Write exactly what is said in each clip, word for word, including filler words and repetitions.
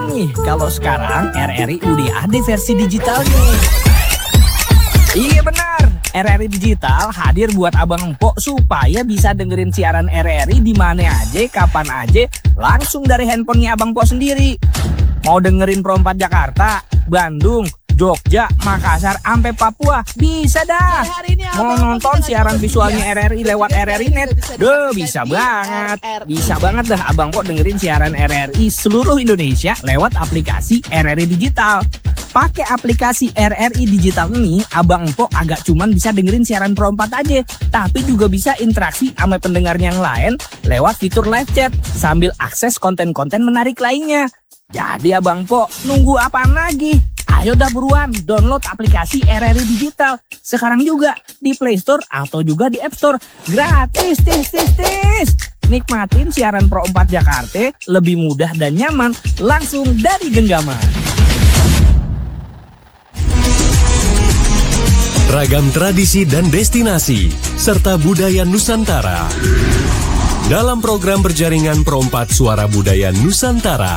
tahu nih kalau sekarang R R I udah ada versi digitalnya. Iya benar, R R I Digital hadir buat abang empok supaya bisa dengerin siaran R R I di mana aja, kapan aja, langsung dari handphonenya abang empok sendiri. Mau dengerin Pro empat Jakarta, Bandung, Jogja, Makassar, sampai Papua, bisa dah. Mau nonton siaran visualnya R R I lewat R R I Net, duh bisa banget. Bisa banget dah abang empok dengerin siaran R R I seluruh Indonesia lewat aplikasi R R I Digital. Pakai aplikasi R R I Digital ini, abang empok agak cuman bisa dengerin siaran Pro empat aja, tapi juga bisa interaksi sama pendengar yang lain lewat fitur live chat sambil akses konten-konten menarik lainnya. Jadi abang empok nunggu apaan lagi? Ayo dah buruan download aplikasi R R I Digital sekarang juga di Play Store atau juga di App Store. Gratis, tis, tis, tis. Nikmatin siaran Pro empat Jakarta lebih mudah dan nyaman langsung dari genggaman. Ragam tradisi dan destinasi, serta budaya Nusantara. Dalam program berjaringan Pro empat Suara Budaya Nusantara.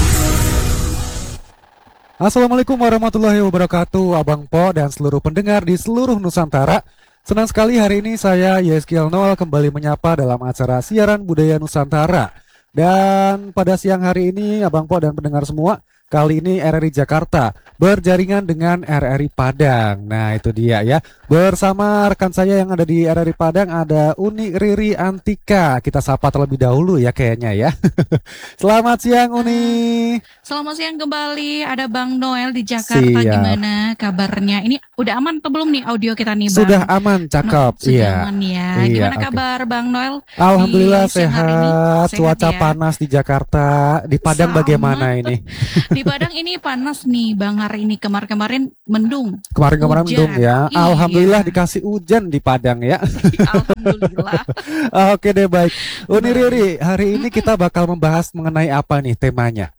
Assalamualaikum warahmatullahi wabarakatuh, Abang Po dan seluruh pendengar di seluruh Nusantara. Senang sekali hari ini saya Yeskiel Noel kembali menyapa dalam acara siaran budaya Nusantara. Dan pada siang hari ini Abang Po dan pendengar semua, kali ini R R I Jakarta berjaringan dengan R R I Padang. Nah itu dia ya. Bersama rekan saya yang ada di R R I Padang ada Uni Riri Antika. Kita sapa terlebih dahulu ya kayaknya ya. Selamat siang Uni. Selamat siang kembali. Ada Bang Noel di Jakarta. Siap. Gimana kabarnya? Ini udah aman atau belum nih audio kita nih Bang? Sudah aman, cakep. Sudah Iya. aman ya. Iya, Gimana oke. kabar Bang Noel? Alhamdulillah di siang hari ini? sehat. Sehat Cuaca ya? panas di Jakarta. Di Padang Sama. bagaimana ini? Di Padang ini panas nih Bang hari ini. Kemarin-kemarin mendung. Kemarin-kemarin Hujan. mendung ya. Iya. Alhamdulillah dikasih hujan di Padang ya. Alhamdulillah. Oke deh baik. Uni Riri, hari ini kita bakal membahas mengenai apa nih temanya?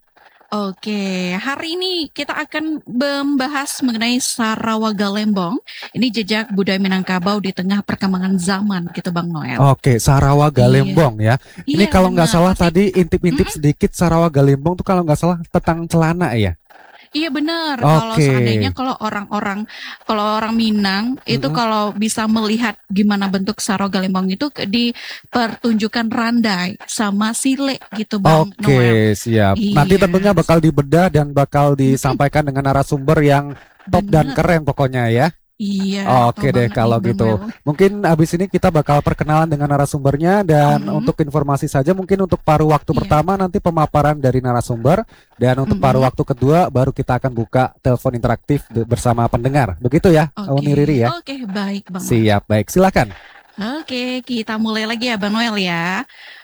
Oke, hari ini kita akan membahas mengenai Sarawak Galembong. Ini jejak budaya Minangkabau di tengah perkembangan zaman gitu Bang Noel. Oke, Sarawak Galembong ya. Ini Iya, kalau nggak benar. salah Pasti- tadi intip-intip sedikit Sarawak Galembong tuh kalau nggak salah tentang celana ya. Iya benar. Kalau Oke. seandainya kalau orang-orang kalau orang Minang itu Mm-mm. kalau bisa melihat gimana bentuk Sarawak Galembong itu ke- dipertunjukkan randai sama sile gitu Bang Oke, Noel. siap. Nanti Iya. tentunya bakal dibedah dan bakal disampaikan dengan narasumber yang top dan Benar. keren pokoknya ya. Iya. Oke betul deh banget kalau nih, Bang gitu. Noel. Mungkin abis ini kita bakal perkenalan dengan narasumbernya dan Mhm. untuk informasi saja mungkin untuk paruh waktu Iya. pertama nanti pemaparan dari narasumber dan untuk Mhm. paruh waktu kedua baru kita akan buka telepon interaktif de- bersama pendengar. Begitu ya, Oke. Uni Riri ya. Oke, baik Bang. Siap, baik. Silakan. Oke, kita mulai lagi ya Bang Noel ya.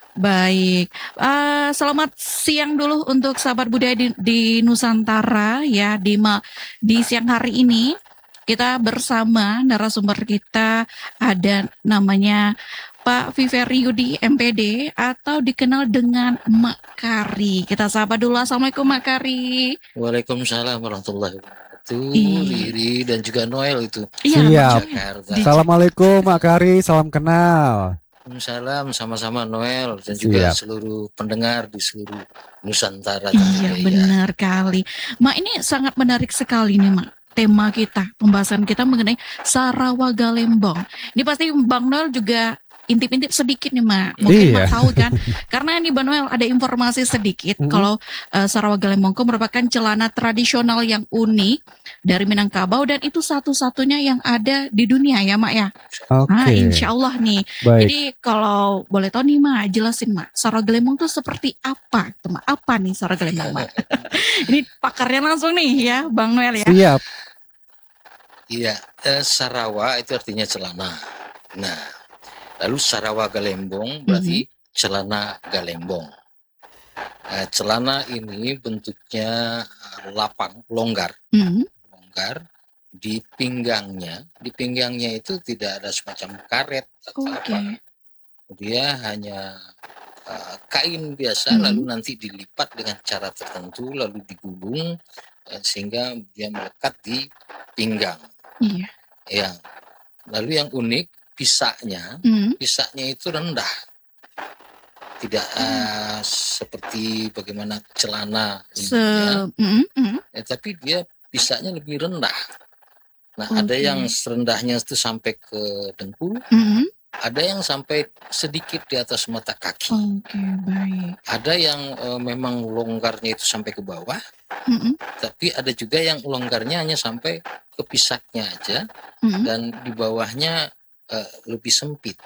Baik, Eh, selamat siang dulu untuk sahabat budaya di, di Nusantara ya di ma- di siang hari ini kita bersama narasumber kita ada namanya Pak Viveri Yudi M P D atau dikenal dengan Mak Kari. Kita sapa dulu, assalamualaikum Mak Kari. Waalaikumsalam warahmatullahi wabarakatuh. Iya. Riri dan juga Noel itu. Iya, Siap. Mak- Jakarta. Di- Assalamualaikum Mak Kari, salam kenal. Waalaikumsalam sama-sama Noel dan juga Siap. seluruh pendengar di seluruh Nusantara. Iya tentunya ya. benar kali. Mak ini sangat menarik sekali nih Mak. Tema kita, pembahasan kita mengenai Sarawak Galembong. Ini pasti Bang Noel juga intip-intip sedikit nih Mak. Mungkin Iya. Mak tahu kan. Karena ini Bang Noel ada informasi sedikit. Mhm. Kalau eh, Sarawak Galembong itu merupakan celana tradisional yang unik dari Minangkabau. Dan itu satu-satunya yang ada di dunia ya Mak ya. Oke. Nah insya Allah nih. Baik. Jadi kalau boleh tahu nih Mak, jelasin Mak, Sarawak Galembong tuh seperti apa? Tuh, Mak? Apa nih Sarawak Galembong Mak? Ini pakarnya langsung nih ya Bang Noel ya. Siap. Iya, eh, Sarawak itu artinya celana. Nah, lalu Sarawak Galembong berarti celana Galembong. Nah, celana ini bentuknya eh, lapang, longgar. Hmm, longgar di pinggangnya. Di pinggangnya itu tidak ada semacam karet atau Oke. apa. Dia hanya uh, kain biasa, Hmm. lalu nanti dilipat dengan cara tertentu, lalu digulung uh, sehingga dia melekat di pinggang. Iya. Ya. Lalu yang unik pisaknya, Hmm, pisaknya itu rendah. tidak uh, seperti bagaimana celana Se ya, mm, mm. ya, tapi dia pisaknya lebih rendah. Nah, Oke. ada yang serendahnya itu sampai ke dengkul, Mm. ada yang sampai sedikit di atas mata kaki. Oke, baik. Ada yang uh, memang longgarnya itu sampai ke bawah, Mm-mm. tapi ada juga yang longgarnya hanya sampai ke pisaknya aja, Mm-mm. dan di bawahnya uh, lebih sempit.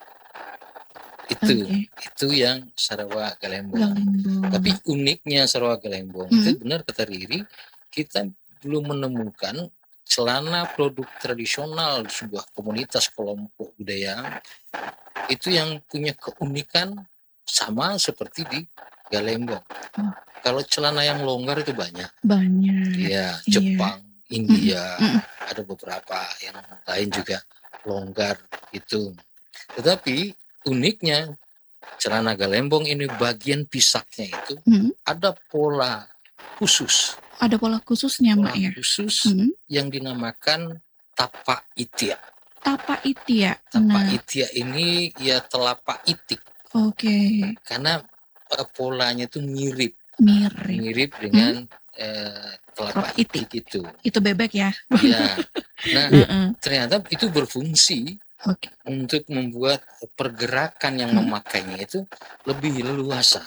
Itu Oke. itu yang Sarawak Galembong. Galembong. Tapi uniknya Sarawak Galembong Mm. itu benar kata Riri, kita belum menemukan celana produk tradisional di sebuah komunitas kelompok budaya itu yang punya keunikan sama seperti di Galembong. Oh. Kalau celana yang longgar itu banyak. Banyak. Ya, Iya. Jepang, India, Mm-mm. ada beberapa yang lain juga longgar itu. Tetapi uniknya celana Galembong ini bagian pisaknya itu Mm. ada pola khusus. Ada pola khususnya, Pola Mak ya. khusus Mm. yang dinamakan tapak itia. Tapa itia. Tapak Nah, itia ini ya telapak itik oke. karena uh, polanya itu mirip Mirip. mirip dengan uh, telapak Telapak itik. itik itu. Itu bebek ya. Ya. Nah, Heeh. ternyata itu berfungsi Oke. untuk membuat pergerakan yang Hmm. memakainya itu lebih leluasa.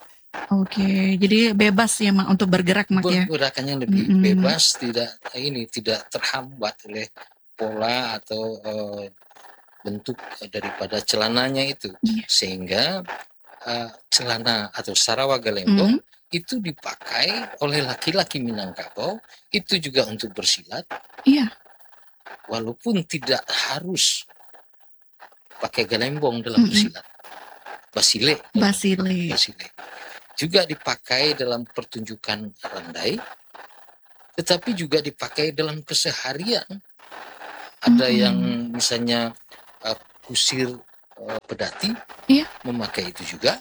Oke. Jadi bebas ya, Mak, untuk bergerak, Mak ya. Pergerakannya lebih Mm-mm. bebas, tidak ini tidak terhambat oleh pola atau uh, bentuk daripada celananya itu. Iya. Sehingga uh, celana atau Sarawak Galembong Mm. itu dipakai oleh laki-laki Minangkabau itu juga untuk bersilat, Iya. walaupun tidak harus pakai galembong dalam Mm-mm. bersilat. Basile. Basile. Basile. Juga dipakai dalam pertunjukan randai, tetapi juga dipakai dalam keseharian. Ada Mm-mm. yang misalnya uh, kusir uh, pedati Iya. memakai itu juga,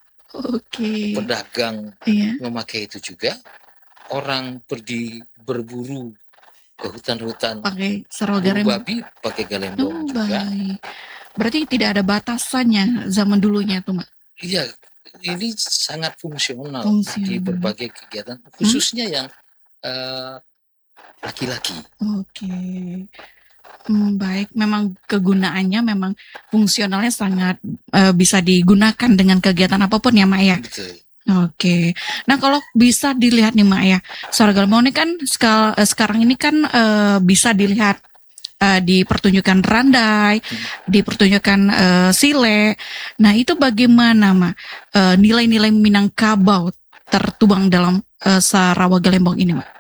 Oke. pedagang Iya. memakai itu juga, orang pergi berburu ke hutan-hutan Pakai Sarawak buru Galembong. babi pakai galembong Oh, juga. baik. Berarti tidak ada batasannya zaman dulunya tuh, Mak. Iya, ini sangat fungsional di Fungsional. berbagai kegiatan, khususnya yang uh, laki-laki. Oke. Hmm, baik, memang kegunaannya memang fungsionalnya sangat eh, bisa digunakan dengan kegiatan apapun ya, Mak ya. Betul. Oke. Nah, kalau bisa dilihat nih, Mak ya, Sarawak Galembong ini kan sekal, eh, sekarang ini kan eh, bisa dilihat eh, di pertunjukan randai, di pertunjukan eh, sile. Nah, itu bagaimana, Mak, eh, nilai-nilai Minangkabau tertuang dalam eh, Sarawak Galembong ini, Mak?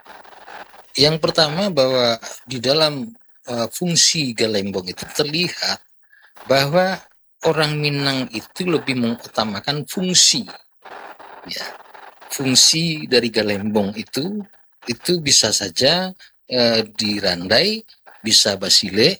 Yang pertama bahwa di dalam uh, fungsi galembong itu terlihat bahwa orang Minang itu lebih mengutamakan fungsi. Ya, fungsi dari galembong itu itu bisa saja uh, dirandai, bisa basile,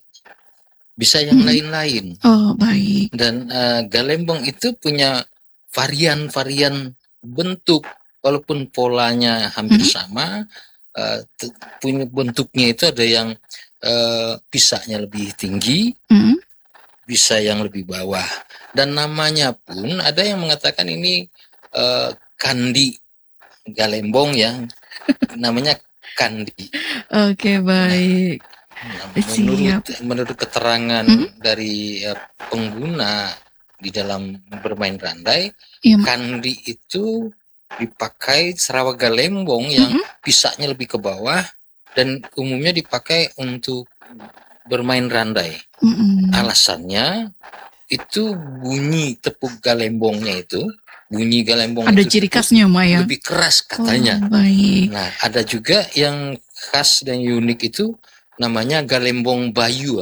bisa yang Hmm. lain-lain. Oh, baik. Dan uh, galembong itu punya varian-varian bentuk, walaupun polanya hampir Hmm. sama. Uh, te- punya bentuknya itu ada yang uh, pisaknya lebih tinggi, Hmm. bisa yang lebih bawah, dan namanya pun ada yang mengatakan ini uh, kandi galembong ya, namanya kandi. Oke, baik. Nah, Siap. menurut menurut keterangan Hmm. dari uh, pengguna di dalam bermain randai, Iya, Mak. kandi itu dipakai Sarawak Galembong yang Mm-mm. pisaknya lebih ke bawah dan umumnya dipakai untuk bermain randai. Mm-mm. Alasannya itu bunyi tepuk galembongnya itu, bunyi galembong Ada itu ciri tepuk khasnya, Mak ya. lebih keras katanya. Oh, baik. Nah, ada juga yang khas dan unik itu namanya galembong Bayu.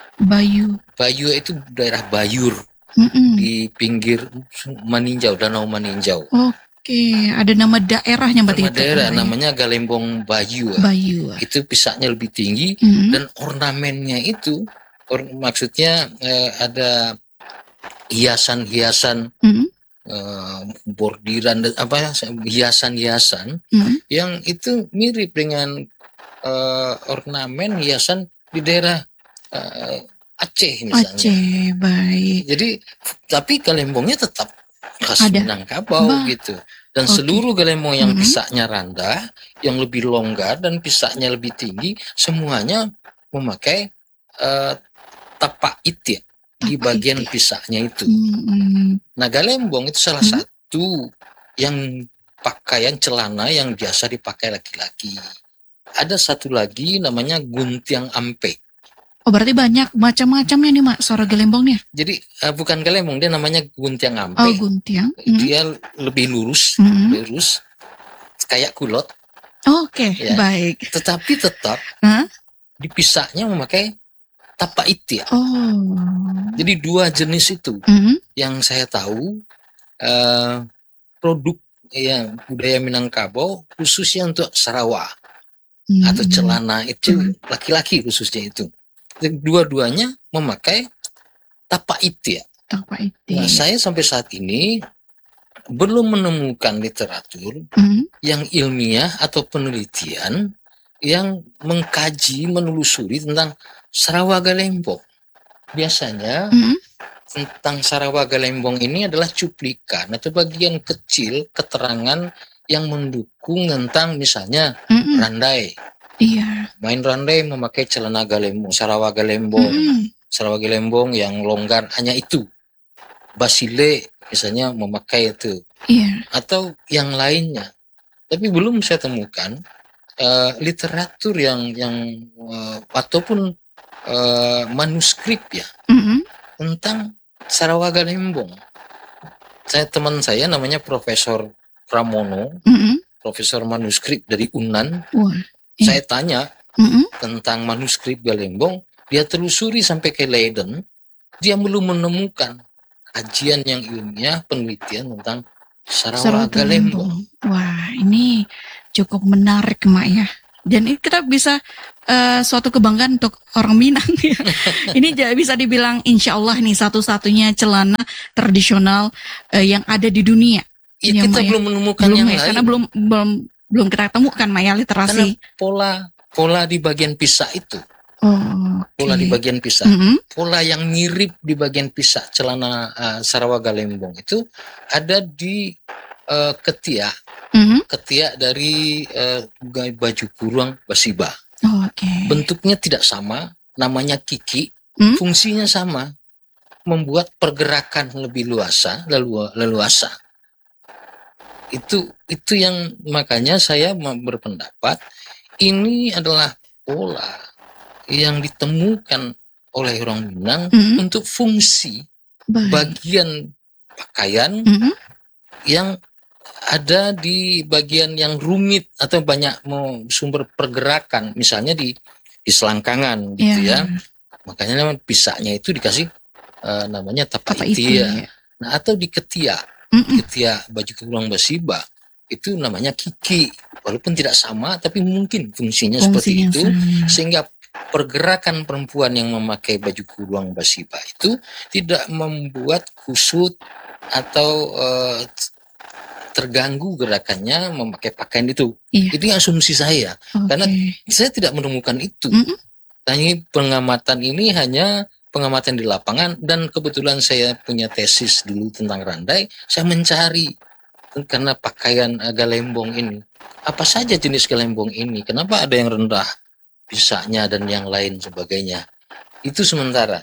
Bayu. Bayu itu daerah Bayur Mm-mm. di pinggir Maninjau, Danau Maninjau. Oke, ada nama daerahnya berarti Nama itu. daerah Oh, baik. namanya galembong Bayu. Bayu. Itu pisaknya lebih tinggi Mm-mm. dan ornamennya itu or, maksudnya eh, ada hiasan-hiasan Mm-mm. eh, bordiran dan apa hiasan-hiasan Mm-mm. yang itu mirip dengan eh, ornamen hiasan di daerah eh, Aceh misalnya. Aceh, baik. Jadi tapi galembongnya tetap khas Ada. Minangkabau Bah. gitu. Dan Oke. seluruh galembong yang Mhm. pisaknya rendah, yang lebih longgar dan pisaknya lebih tinggi, semuanya memakai eh, tapak itik di Tapak bagian itik. pisaknya itu. Hmm. Nah, galembong itu salah Mhm. satu yang pakaian celana yang biasa dipakai laki-laki. Ada satu lagi namanya guntiang ampe. Oh, berarti banyak macam-macamnya nih, Mak, suara gelembongnya. Jadi eh, bukan galembong, dia namanya guntiang ampe. Oh, guntiang. Mhm. Dia lebih lurus, Mhm. lurus kayak kulot, Oke, Ya. baik. tetapi tetap Hah? di pisaknya memakai tapak itik. Oh. Jadi dua jenis itu Mhm. yang saya tahu eh, produk yang budaya Minangkabau khususnya untuk Sarawak atau Mhm. celana itu Mhm. laki-laki khususnya itu. Jadi dua-duanya memakai tapak itik. Tapak Nah, itik. saya sampai saat ini belum menemukan literatur Mhm. yang ilmiah atau penelitian yang mengkaji, menelusuri tentang Sarawak Galembong. Biasanya Mhm. tentang Sarawak Galembong ini adalah cuplikan atau bagian kecil keterangan yang mendukung tentang misalnya Mhm. randai. Iya. Main randai memakai celana galembong, Sarawak Galembong. Mhm. Sarawak Galembong yang longgar hanya itu. Basile misalnya memakai itu. Iya. Atau yang lainnya. Tapi belum saya temukan eh, literatur yang yang eh, ataupun eh, manuskrip ya Mhm. tentang Sarawak Galembong. Saya teman saya namanya Profesor Pramono, Mhm. Profesor manuskrip dari Unan. Wah. Iya. Saya tanya Mhm. tentang manuskrip Galembong, dia telusuri sampai ke Leiden, dia belum menemukan kajian yang ilmiah, penelitian tentang Sarawak Sarawak Galembong. Galembong. Wah, ini cukup menarik, Mak, ya. Dan ini kita bisa eh, suatu kebanggaan untuk orang Minang ya. Ini ja- bisa dibilang insya Allah nih satu-satunya celana tradisional eh, yang ada di dunia. Ya, Iya, kita Mak, ya. belum menemukan Belum yang ya, lain. karena belum belum belum kita temukan, Mak, ya, Karena literasi. pola pola di bagian pisak itu, Oh, pola di oke. bagian pisak, Mhm. pola yang mirip di bagian pisak celana uh, Sarawak Galembong itu ada di uh, ketiak, Mhm. ketiak dari uh, baju kurung Basiba. Oh, oke. Bentuknya tidak sama, namanya kiki, Hmm? fungsinya sama, membuat pergerakan lebih luasa, lelu- leluasa. Itu itu yang makanya saya mau berpendapat ini adalah pola yang ditemukan oleh orang Minang Mhm. untuk fungsi Baik. bagian pakaian Mhm. yang ada di bagian yang rumit atau banyak mau sumber pergerakan, misalnya di di selangkangan gitu Ya. ya. Makanya pisaknya itu dikasih eh, namanya tapak Tapak itik. itik. Nah, atau di ketiak, Mhm. ketiak baju kurung Basiba itu namanya kiki, walaupun tidak sama tapi mungkin fungsinya, seperti Fungsinya itu, sama. sehingga pergerakan perempuan yang memakai baju kurung Basiba itu tidak membuat kusut atau eh, terganggu gerakannya memakai pakaian itu. Iya. Itu asumsi saya, Oke. karena saya tidak menemukan itu. Mhm. Tapi pengamatan ini hanya pengamatan di lapangan, dan kebetulan saya punya tesis dulu tentang randai, saya mencari karena pakaian uh, galembong ini. Apa saja jenis galembong ini? Kenapa ada yang rendah pisaknya dan yang lain sebagainya? Itu sementara.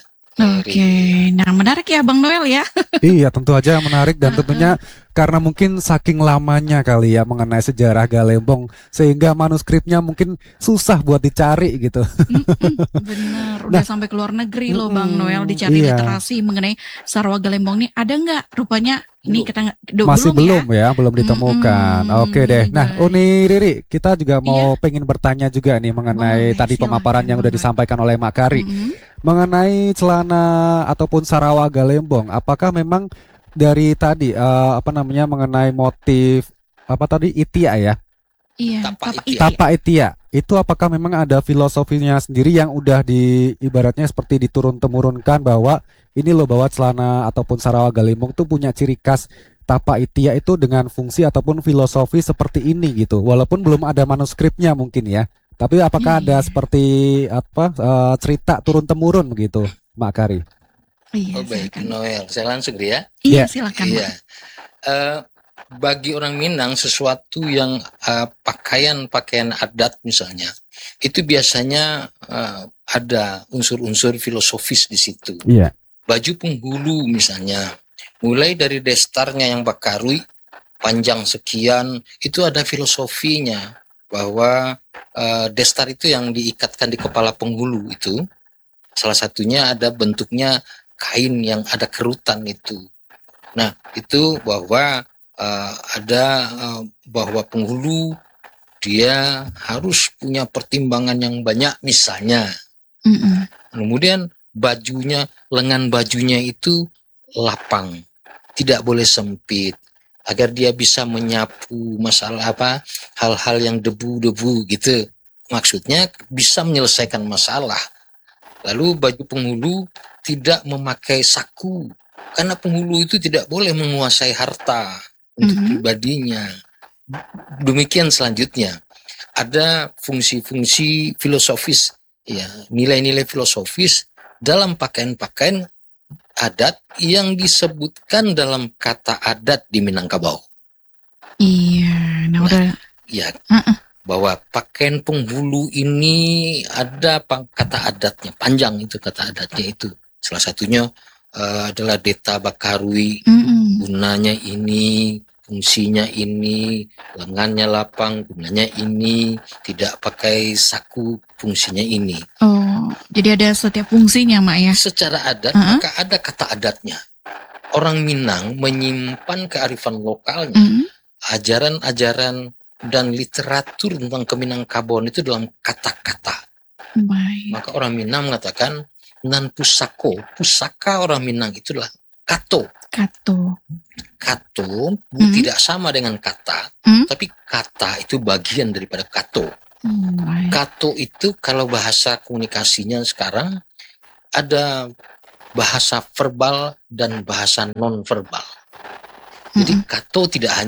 Oke, nah menarik ya Bang Noel ya. Iya, tentu aja menarik dan tentunya karena mungkin saking lamanya kali ya mengenai sejarah Galembong sehingga manuskripnya mungkin susah buat dicari gitu. Mm-mm, bener, udah sampai ke luar negeri loh Bang mm-mm, Noel dicari iya. literasi mengenai Sarawak Galembong nih. Ada nggak? Rupanya ini Belum. kita nggak do- Masih belum ya. ya, belum ditemukan. Mm-mm, Oke deh. Nah, baik. Uni Riri, kita juga mau pengen bertanya juga nih mengenai Boleh, tadi pemaparan silakan, yang udah Bang Noel. disampaikan oleh Mak Kari. Mm-mm. Mengenai celana ataupun Sarawak Galembong, apakah memang dari tadi eh, apa namanya mengenai motif apa tadi itia ya? Iya, Tapak tapak itia. itia. Tapak itia. Itu apakah memang ada filosofinya sendiri yang udah di ibaratnya seperti diturun temurunkan bahwa ini loh bahwa celana ataupun Sarawak Galembong tuh punya ciri khas tapak itia itu dengan fungsi ataupun filosofi seperti ini gitu. Walaupun belum ada manuskripnya mungkin ya. Tapi apakah ada Iya. seperti apa eh, cerita turun temurun begitu, Mak Kari? Iya, Oh baik, silakan. Noel. Saya langsung ya. Iya, Ya. silakan. Iya. Bang. eh, bagi orang Minang sesuatu yang eh, pakaian-pakaian adat misalnya, itu biasanya eh, ada unsur-unsur filosofis di situ. Iya. Baju penghulu misalnya, mulai dari destarnya yang bakarui, panjang sekian, itu ada filosofinya, bahwa uh, destar itu yang diikatkan di kepala penghulu itu, salah satunya ada bentuknya kain yang ada kerutan itu. Nah, itu bahwa uh, ada uh, bahwa penghulu dia harus punya pertimbangan yang banyak misalnya. Mm-mm. Kemudian bajunya, lengan bajunya itu lapang, tidak boleh sempit, agar dia bisa menyapu masalah apa, hal-hal yang debu-debu gitu. Maksudnya bisa menyelesaikan masalah. Lalu baju penghulu tidak memakai saku, karena penghulu itu tidak boleh menguasai harta untuk Mhm. pribadinya. Demikian selanjutnya, ada fungsi-fungsi filosofis, ya, nilai-nilai filosofis dalam pakaian-pakaian adat yang disebutkan dalam kata adat di Minangkabau. Iya, nah Nah, udah. Ya, Heeh. bahwa pakaian penghulu ini ada pa- kata adatnya, panjang itu kata adatnya itu. Salah satunya eh, adalah Deta Bakarui, Mm-mm. gunanya ini, fungsinya ini, lengannya lapang, gunanya ini, tidak pakai saku, fungsinya ini. Oh, jadi ada setiap fungsinya, Mak ya. Secara adat, Uh-huh. maka ada kata adatnya. Orang Minang menyimpan kearifan lokalnya, Mm. ajaran-ajaran dan literatur tentang Keminangkabauan itu dalam kata-kata. Baik. Maka orang Minang mengatakan nan pusako, pusaka orang Minang itu adalah kato. Kato. Kato bu- Hmm. tidak sama dengan kata, Hmm. tapi kata itu bagian daripada kato. Hmm, baik. Kato itu kalau bahasa komunikasinya sekarang ada bahasa verbal dan bahasa non verbal. Jadi Mm-mm. kato tidak hanya